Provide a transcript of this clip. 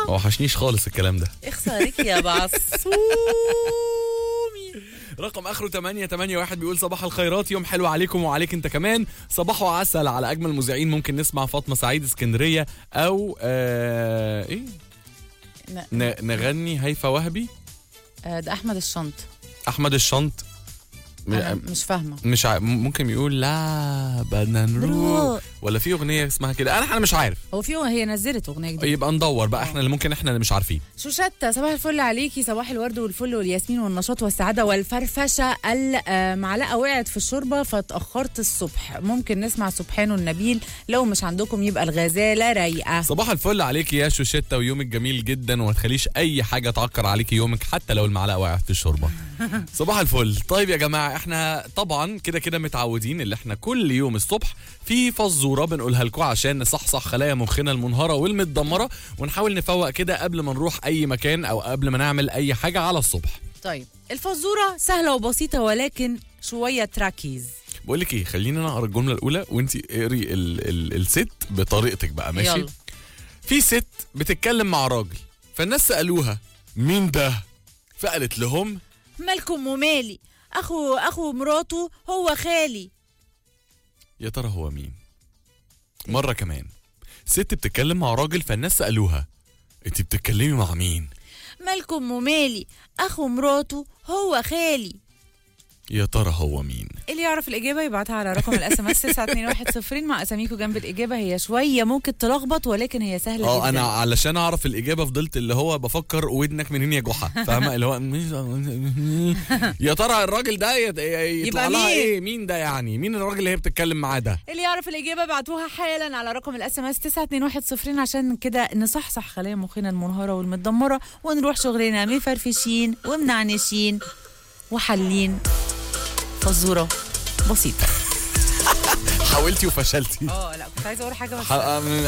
وحشنيش خالص الكلام ده. اخسر عليك يا بعصومي. رقم اخره 881 بيقول صباح الخيرات، يوم حلو عليكم وعليك انت كمان، صباح وعسل على اجمل مذيعين. ممكن نسمع فاطمه سعيد اسكندريه او ايه نغني هيفا وهبي. ده احمد الشنط. احمد الشنط. مش فاهمه. مش ممكن يقول لا بدنا نروح، ولا في اغنيه اسمها كده؟ انا مش عارف. هو هي نزلت اغنيه جديده. يبقى ندور بقى احنا اللي ممكن احنا اللي مش عارفين. شوشتة صباح الفل عليكي، صباح الورد والفل والياسمين والنشاط والسعاده والفرفشه. المعلقه وقعت في الشوربه فاتاخرت الصبح. ممكن نسمع سبحان النبيل، لو مش عندكم يبقى الغزاله رايقه. صباح الفل عليكي يا شوشتة، ويومك جميل جدا وما تخليش اي حاجه تعكر عليكي يومك حتى لو المعلقه وقعت في الشوربه. صباح الفل. طيب يا جماعه، احنا طبعا كده متعودين اللي احنا كل يوم الصبح في فزوره بنقولها لكم عشان نصحصح خلايا مخنا المنهاره والمتدمره، ونحاول نفوق كده قبل ما نروح اي مكان او قبل ما نعمل اي حاجه على الصبح. طيب الفزوره سهله وبسيطه ولكن شويه تركيز. بقول لك ايه، خليني انا اقرا الجمله الاولى وانت اقري الست بطريقتك بقى، ماشي؟ يلا. في ست بتتكلم مع راجل، فالناس سالوها مين ده؟ فقالت لهم مالكم ومالي، اخو مراته هو خالي. يا ترى هو مين؟ مرة كمان، ست بتتكلم مع راجل فالناس سألوها انت بتتكلمي مع مين؟ مالكم ومالي، اخو مراته هو خالي. يا ترى هو مين؟ اللي يعرف الإجابة يبعتها على رقم الSMS 92110 مع أساميكو جنب الإجابة. هي شوية ممكن تلخبط ولكن هي سهلة جدا. أنا علشان أعرف الإجابة فضلت اللي هو بفكر ودنك منين يا جحا، فاهمة؟ اللي هو يا ترى الراجل ده يطلع لها إيه؟ مين ده يعني؟ مين الراجل اللي هي بتتكلم معاه ده؟ اللي يعرف الإجابة بعتوها حالا على رقم الSMS 92110 عشان كده نصحصح خلايا مخنا المنهارة والمتدمرة ونروح شغلنا مفرفشين ومنعنشين وحلين. فزورة بسيطة. حاولتي وفشلتي. لا كنت عايزة اقول حاجة بس